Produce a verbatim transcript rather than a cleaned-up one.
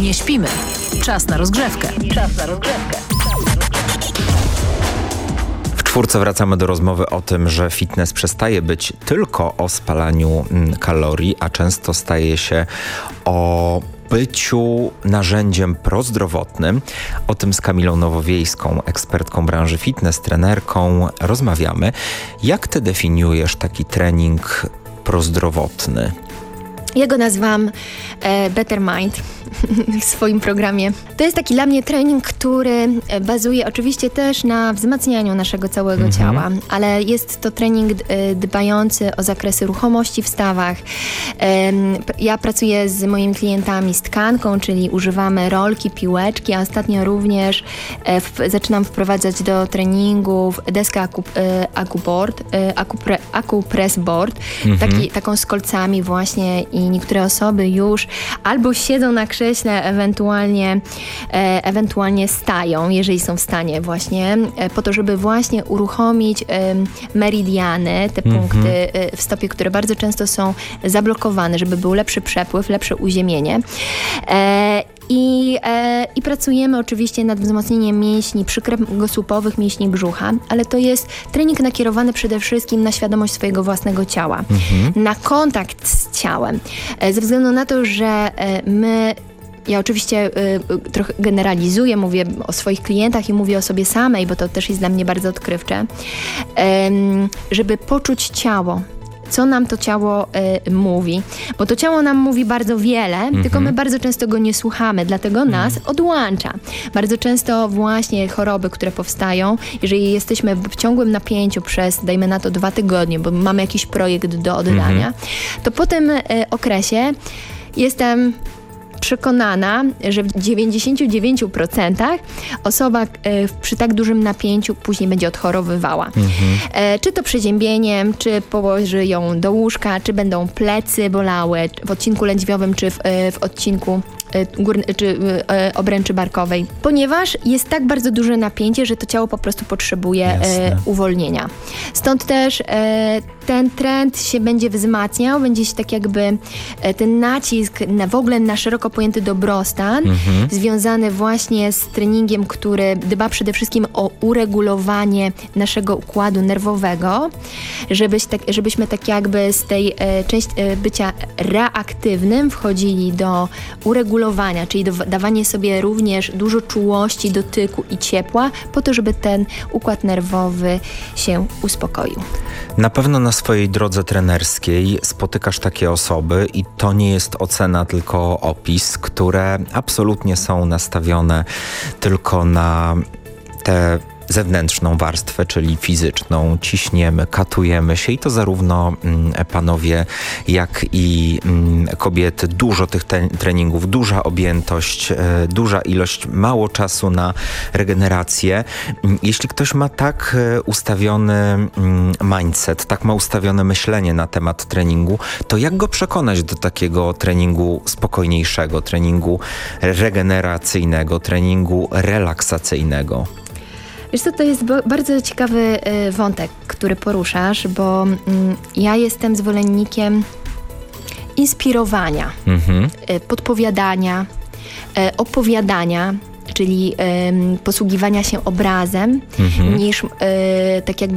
Nie śpimy. Czas na rozgrzewkę. Czas na rozgrzewkę. W czwórce wracamy do rozmowy o tym, że fitness przestaje być tylko o spalaniu kalorii, a często staje się o byciu narzędziem prozdrowotnym. O tym z Kamilą Nowowiejską, ekspertką branży fitness, trenerką, rozmawiamy. Jak ty definiujesz taki trening prozdrowotny? Ja go nazwam e, Better Mind w swoim programie. To jest taki dla mnie trening, który bazuje oczywiście też na wzmacnianiu naszego całego mhm. ciała, ale jest to trening e, dbający o zakresy ruchomości w stawach. E, ja pracuję z moimi klientami z tkanką, czyli używamy rolki, piłeczki, a ostatnio również e, w, zaczynam wprowadzać do treningów deskę aku, e, akuboard, e, akupre, akupress board, mhm. taki, taką z kolcami właśnie i niektóre osoby już albo siedzą na krześle, ewentualnie, e, ewentualnie stają, jeżeli są w stanie właśnie, e, po to, żeby właśnie uruchomić e, meridiany, te mm-hmm. punkty e, w stopie, które bardzo często są zablokowane, żeby był lepszy przepływ, lepsze uziemienie. E, I, e, I pracujemy oczywiście nad wzmocnieniem mięśni przykręgosłupowych, mięśni brzucha, ale to jest trening nakierowany przede wszystkim na świadomość swojego własnego ciała, mhm. na kontakt z ciałem. E, ze względu na to, że e, my Ja oczywiście y, trochę generalizuję, mówię o swoich klientach i mówię o sobie samej, bo to też jest dla mnie bardzo odkrywcze, ym, żeby poczuć ciało. Co nam to ciało y, mówi, bo to ciało nam mówi bardzo wiele, mm-hmm. tylko my bardzo często go nie słuchamy, dlatego nas mm. odłącza. Bardzo często właśnie choroby, które powstają, jeżeli jesteśmy w ciągłym napięciu przez, dajmy na to, dwa tygodnie, bo mamy jakiś projekt do oddania, mm-hmm. to po tym y, okresie jestem przekonana, że w dziewięćdziesięciu dziewięciu procentach osoba y, przy tak dużym napięciu później będzie odchorowywała. Mhm. E, czy to przeziębieniem, czy położy ją do łóżka, czy będą plecy bolały w odcinku lędźwiowym, czy w, y, w odcinku y, górny, czy y, y, obręczy barkowej. Ponieważ jest tak bardzo duże napięcie, że to ciało po prostu potrzebuje y, uwolnienia. Stąd też y, ten trend się będzie wzmacniał, będzie się tak jakby y, ten nacisk na, w ogóle na szeroko pojęty dobrostan, mhm. związany właśnie z treningiem, który dba przede wszystkim o uregulowanie naszego układu nerwowego, żebyś tak, żebyśmy tak jakby z tej e, części e, bycia reaktywnym wchodzili do uregulowania, czyli do dawania sobie również dużo czułości, dotyku i ciepła, po to, żeby ten układ nerwowy się uspokoił. Na pewno na swojej drodze trenerskiej spotykasz takie osoby i to nie jest ocena, tylko opis, które absolutnie są nastawione tylko na tę zewnętrzną warstwę, czyli fizyczną. Ciśniemy, katujemy się i to zarówno mm, panowie, jak i mm, kobiety. Dużo tych te- treningów, duża objętość, e, duża ilość, mało czasu na regenerację. Jeśli ktoś ma tak e, ustawiony mm, mindset, tak ma ustawione myślenie na temat treningu, to jak go przekonać do takiego treningu spokojniejszego, treningu regeneracyjnego, treningu relaksacyjnego? Wiesz co, to jest bo- bardzo ciekawy y, wątek, który poruszasz, bo y, ja jestem zwolennikiem inspirowania, mm-hmm. y, podpowiadania, y, opowiadania, czyli y, posługiwania się obrazem, mm-hmm. niż y, tak jakby